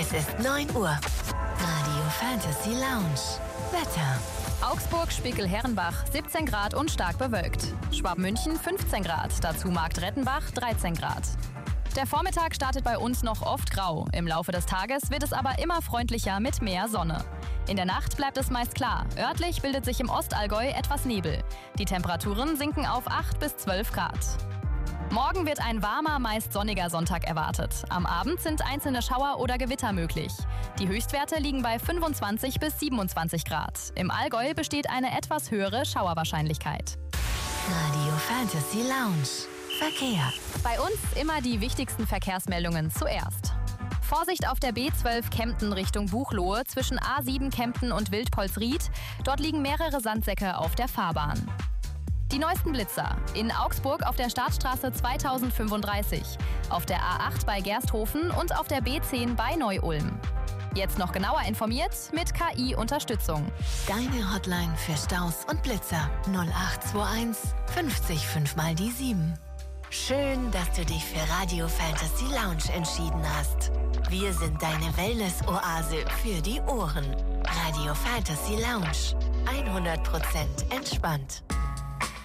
Es ist 9 Uhr. Radio Fantasy Lounge. Wetter. Augsburg-Spiekel-Herrenbach 17 Grad und stark bewölkt. Schwabmünchen 15 Grad, dazu Marktrettenbach 13 Grad. Der Vormittag startet bei uns noch oft grau. Im Laufe des Tages wird es aber immer freundlicher mit mehr Sonne. In der Nacht bleibt es meist klar. Örtlich bildet sich im Ostallgäu etwas Nebel. Die Temperaturen sinken auf 8 bis 12 Grad. Morgen wird ein warmer, meist sonniger Sonntag erwartet. Am Abend sind einzelne Schauer oder Gewitter möglich. Die Höchstwerte liegen bei 25 bis 27 Grad. Im Allgäu besteht eine etwas höhere Schauerwahrscheinlichkeit. Radio Fantasy Lounge. Verkehr. Bei uns immer die wichtigsten Verkehrsmeldungen zuerst. Vorsicht auf der B12 Kempten Richtung Buchloe zwischen A7 Kempten und Wildpolsried. Dort liegen mehrere Sandsäcke auf der Fahrbahn. Die neuesten Blitzer. In Augsburg auf der Startstraße 2035, auf der A8 bei Gersthofen und auf der B10 bei Neu-Ulm. Jetzt noch genauer informiert mit KI-Unterstützung. Deine Hotline für Staus und Blitzer 0821 50 5 mal die 7. Schön, dass du dich für Radio Fantasy Lounge entschieden hast. Wir sind deine Wellness-Oase für die Ohren. Radio Fantasy Lounge. 100% entspannt.